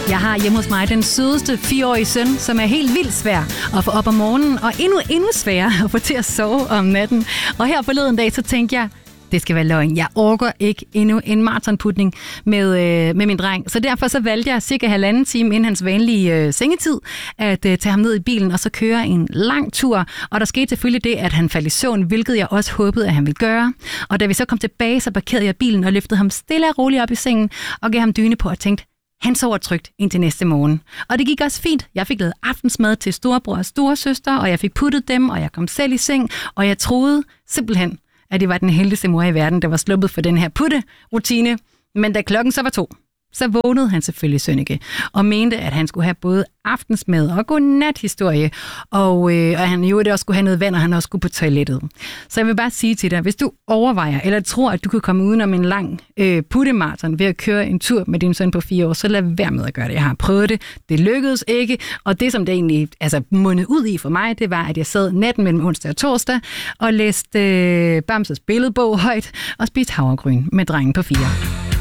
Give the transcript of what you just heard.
Jeg har hjemme hos mig den sødeste 4-årige søn, som er helt vildt svær at få op om morgenen, og endnu sværere at få til at sove om natten. Og her forleden dag, så tænkte jeg, det skal være løgn. Jeg orker ikke endnu en maratonputning med min dreng. Så derfor så valgte jeg cirka 1,5 time inden hans vanlige sengetid at tage ham ned i bilen og så køre en lang tur. Og der skete selvfølgelig det, at han faldt i søvn, hvilket jeg også håbede, at han ville gøre. Og da vi så kom tilbage, så parkerede jeg bilen og løftede ham stille og roligt op i sengen og gav ham dyne på og tænkte, han sover trygt indtil næste morgen. Og det gik også fint. Jeg fik lavet aftensmad til storebror og storesøster, og jeg fik puttet dem, og jeg kom selv i seng, og jeg troede simpelthen, at det var den heldigste mor i verden, der var sluppet for den her putterutine. Men da klokken så var 2, så vågnede han selvfølgelig Sønneke, og mente, at han skulle have både aftensmad og godnathistorie, og han jo også skulle have noget vand, og han også skulle på toilettet. Så jeg vil bare sige til dig, hvis du overvejer, eller tror, at du kan komme udenom en lang puttemaraton ved at køre en tur med din søn på 4 år, så lad være med at gøre det. Jeg har prøvet det, det lykkedes ikke, og det, som det egentlig mundede ud i for mig, det var, at jeg sad natten mellem onsdag og torsdag, og læste Bamses billedbog højt, og spiste havregryn med drengen på 4.